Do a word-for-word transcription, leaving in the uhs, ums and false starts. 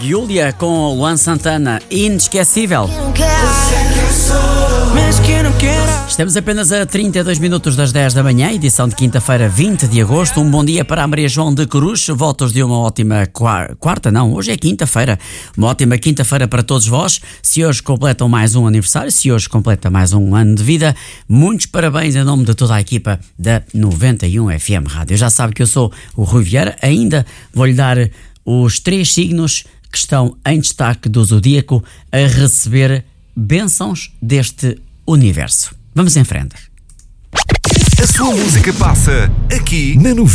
Giulia com Luan Santana, inesquecível. Estamos apenas a trinta e dois minutos das dez da manhã, edição de quinta-feira, vinte de agosto. Um bom dia para a Maria João de Cruz. Votos de uma ótima quarta, não, hoje é quinta-feira. Uma ótima quinta-feira para todos vós. Se hoje completam mais um aniversário, se hoje completa mais um ano de vida, muitos parabéns em nome de toda a equipa da noventa e um F M Rádio. Já sabe que eu sou o Rui Vieira. Ainda vou-lhe dar os três signos que estão em destaque do Zodíaco a receber bênçãos deste universo. Vamos em frente. A sua música passa aqui na noventa.